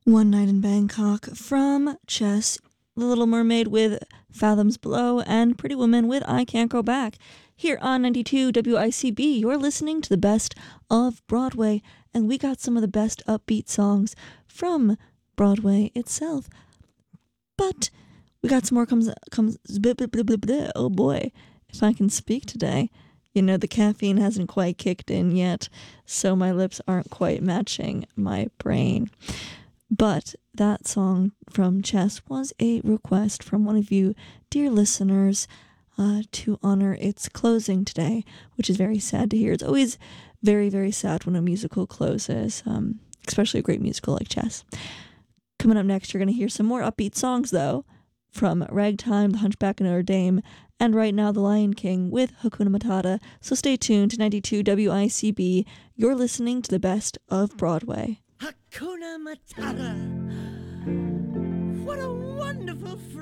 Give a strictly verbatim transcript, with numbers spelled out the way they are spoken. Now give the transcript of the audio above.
One Night in Bangkok from Chess, The Little Mermaid with Fathoms Below, and Pretty Woman with I Can't Go Back. Here on ninety-two W I C B, you're listening to the best of Broadway, and we got some of the best upbeat songs from Broadway itself. But we got some more comes comes blah, blah, blah, blah, blah. Oh boy, if I can speak today. You know, the caffeine hasn't quite kicked in yet, so my lips aren't quite matching my brain. But that song from Chess was a request from one of you, dear listeners, uh, to honor its closing today, which is very sad to hear. It's always very, very sad when a musical closes, um, especially a great musical like Chess. Coming up next, you're going to hear some more upbeat songs, though, from Ragtime, The Hunchback of Notre Dame, and right now The Lion King with Hakuna Matata. So stay tuned to ninety-two W I C B. You're listening to the best of Broadway. Hakuna Matata. What a wonderful